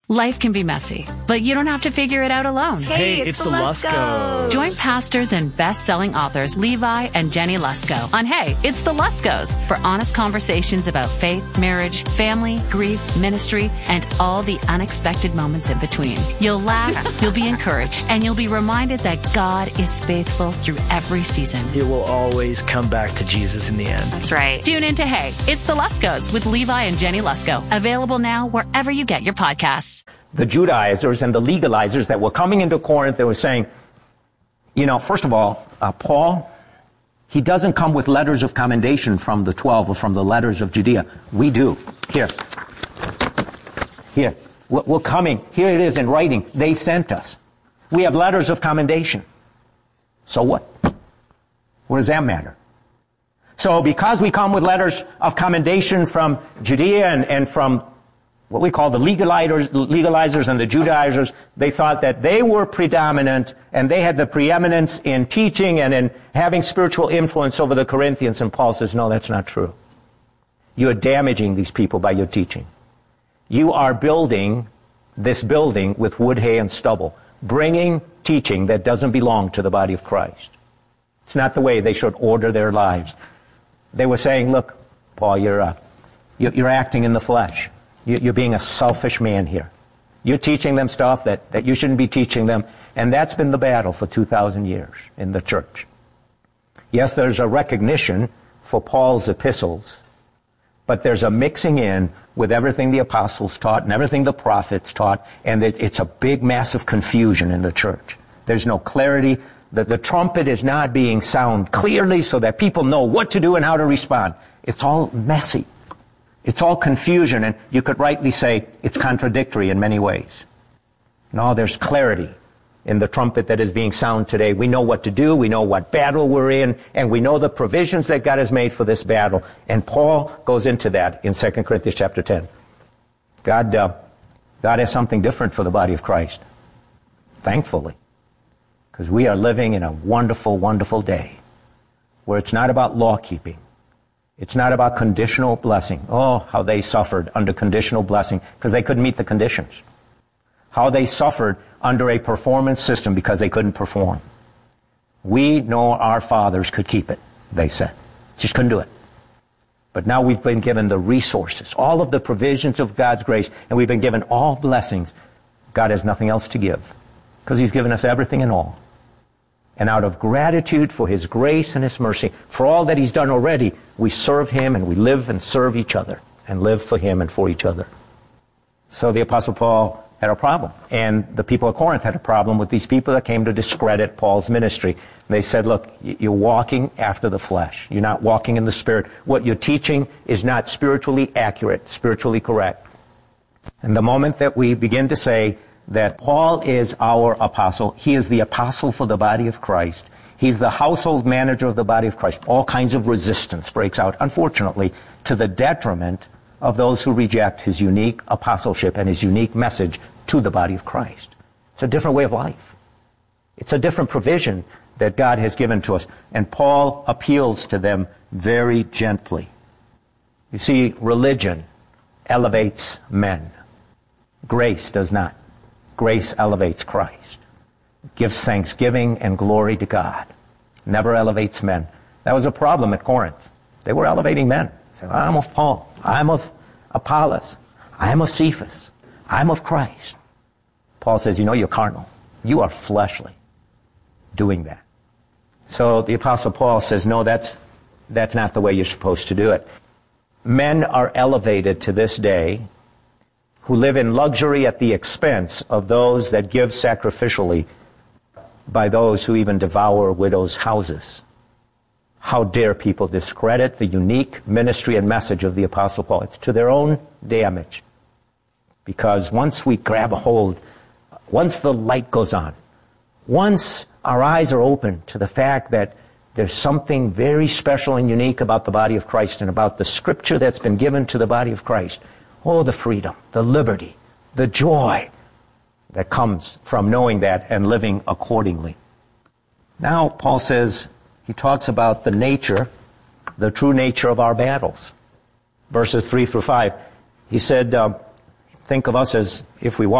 Life can be messy, but you don't have to figure it out alone. Hey, it's the Luskos. Join pastors and best-selling authors Levi and Jenny Lusko on Hey, It's the Luskos for honest conversations about faith, marriage, family, grief, ministry, and all the unexpected moments in between. You'll laugh, you'll be encouraged, and you'll be reminded that God is faithful through every season. It will always come back to Jesus in the end. That's right. Tune in to Hey, It's the Luskos with Levi and Jenny Lusko. Available now wherever you get your podcasts. The Judaizers and the legalizers that were coming into Corinth, they were saying, first of all, Paul, he doesn't come with letters of commendation from the 12 or from the letters of Judea. We do. Here. We're coming. Here it is in writing. They sent us. We have letters of commendation. So what? What does that matter? So because we come with letters of commendation from Judea and from what we call the legalizers and the Judaizers, they thought that they were predominant and they had the preeminence in teaching and in having spiritual influence over the Corinthians. And Paul says, no, that's not true. You're damaging these people by your teaching. You are building this building with wood, hay, and stubble, bringing teaching that doesn't belong to the body of Christ. It's not the way they should order their lives. They were saying, look, Paul, you're acting in the flesh. You're being a selfish man here. You're teaching them stuff that you shouldn't be teaching them. And that's been the battle for 2,000 years in the church. Yes, there's a recognition for Paul's epistles, but there's a mixing in with everything the apostles taught and everything the prophets taught, and it's a big, massive confusion in the church. There's no clarity. The trumpet is not being sound clearly so that people know what to do and how to respond. It's all messy. It's all confusion, and you could rightly say it's contradictory in many ways. No, there's clarity in the trumpet that is being sound today. We know what to do, we know what battle we're in, and we know the provisions that God has made for this battle. And Paul goes into that in 2 Corinthians chapter 10. God has something different for the body of Christ, thankfully, because we are living in a wonderful, wonderful day where it's not about law keeping. It's not about conditional blessing. Oh, how they suffered under conditional blessing because they couldn't meet the conditions. How they suffered under a performance system because they couldn't perform. We know our fathers could keep it, they said. Just couldn't do it. But now we've been given the resources, all of the provisions of God's grace, and we've been given all blessings. God has nothing else to give because He's given us everything and all. And out of gratitude for His grace and His mercy, for all that He's done already, we serve Him and we live and serve each other and live for Him and for each other. So the Apostle Paul had a problem. And the people of Corinth had a problem with these people that came to discredit Paul's ministry. They said, look, you're walking after the flesh. You're not walking in the Spirit. What you're teaching is not spiritually accurate, spiritually correct. And the moment that we begin to say that Paul is our apostle, he is the apostle for the body of Christ, he's the household manager of the body of Christ, all kinds of resistance breaks out, unfortunately, to the detriment of those who reject his unique apostleship and his unique message to the body of Christ. It's a different way of life. It's a different provision that God has given to us. And Paul appeals to them very gently. You see, religion elevates men. Grace does not. Grace elevates Christ. Gives thanksgiving and glory to God. Never elevates men. That was a problem at Corinth. They were elevating men. Say, I'm of Paul. I'm of Apollos. I'm of Cephas. I'm of Christ. Paul says, you're carnal. You are fleshly doing that. So the Apostle Paul says, no, that's not the way you're supposed to do it. Men are elevated to this day who live in luxury at the expense of those that give sacrificially, by those who even devour widows' houses. How dare people discredit the unique ministry and message of the Apostle Paul? It's to their own damage. Because once we grab a hold, once the light goes on, once our eyes are open to the fact that there's something very special and unique about the body of Christ and about the Scripture that's been given to the body of Christ, oh, the freedom, the liberty, the joy that comes from knowing that and living accordingly. Now, Paul says, he talks about the nature, the true nature of our battles. Verses 3 through 5. He said, think of us as if we walk